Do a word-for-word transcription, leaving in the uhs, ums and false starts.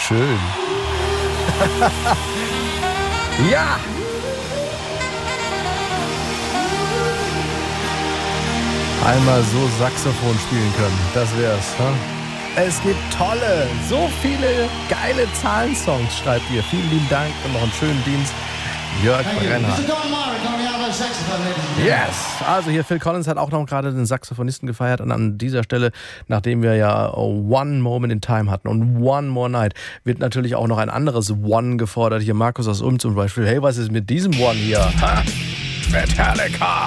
schön. Ja! Einmal so Saxophon spielen können, das wär's. Hm? Es gibt tolle, so viele geile Zahlensongs, schreibt ihr. Vielen lieben Dank und noch einen schönen Dienst. Jörg Brenner. Yes! Also hier Phil Collins hat auch noch gerade den Saxophonisten gefeiert und an dieser Stelle, nachdem wir ja One Moment in Time hatten und One More Night, wird natürlich auch noch ein anderes One gefordert. Hier Markus aus Ulm zum Beispiel. Hey, was ist mit diesem One hier? Ha? Metallica!